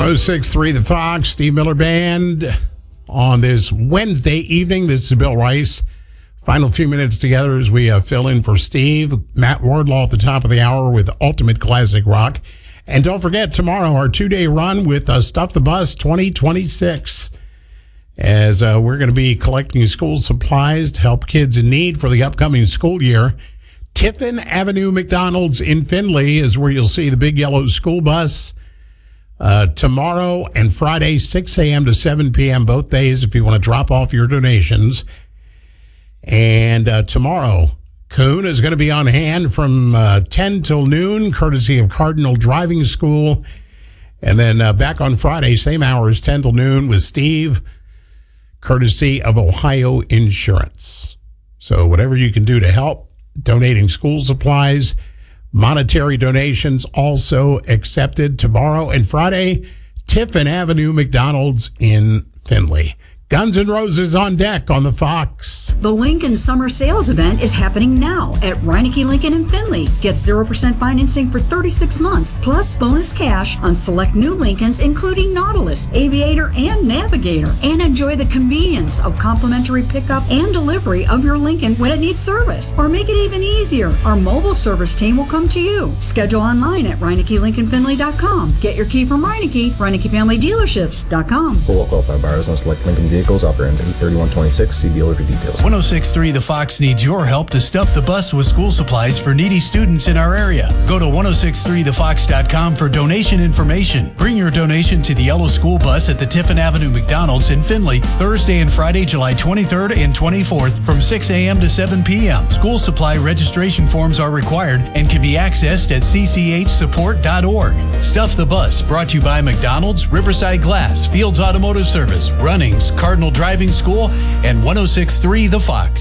106.3 The Fox, Steve Miller Band on this Wednesday evening. This is Bill Rice. Final few minutes together as we fill in for Steve. Matt Wardlaw at the top of the hour with Ultimate Classic Rock. And don't forget, tomorrow, our 2-day run with Stuff the Bus 2026. As we're going to be collecting school supplies to help kids in need for the upcoming school year. Tiffin Avenue McDonald's in Findlay is where you'll see the big yellow school bus. Tomorrow and Friday, 6 a.m. to 7 p.m. both days if you want to drop off your donations. And tomorrow, Kuhn is going to be on hand from 10 till noon, courtesy of Cardinal Driving School. And then back on Friday, same hours, 10 till noon with Steve, courtesy of Ohio Insurance. So whatever you can do to help, donating school supplies, monetary donations also accepted tomorrow and Friday. Tiffin Avenue McDonald's in Findlay. Guns N' Roses on deck on the Fox. The Lincoln Summer Sales Event is happening now at Reineke Lincoln in Findlay. Get 0% financing for 36 months, plus bonus cash on select new Lincolns, including Nautilus, Aviator, and Navigator. And enjoy the convenience of complimentary pickup and delivery of your Lincoln when it needs service. Or make it even easier, our mobile service team will come to you. Schedule online at ReinekeLincolnFindlay.com. Get your key from Reineke, ReinekeFamilyDealerships.com. For well-qualified buyers on select Lincoln vehicles, offer ends 8/31/26. See dealer for details. 106.3 The Fox needs your help to stuff the bus with school supplies for needy students in our area. Go to 1063thefox.com for donation information. Bring your donation to the yellow school bus at the Tiffin Avenue McDonald's in Findlay, Thursday and Friday, July 23rd and 24th from 6 a.m. to 7 p.m. School supply registration forms are required and can be accessed at cchsupport.org. Stuff the Bus, brought to you by McDonald's, Riverside Glass, Fields Automotive Service, Runnings, Cardinal Driving School, and 106.3 The Fox.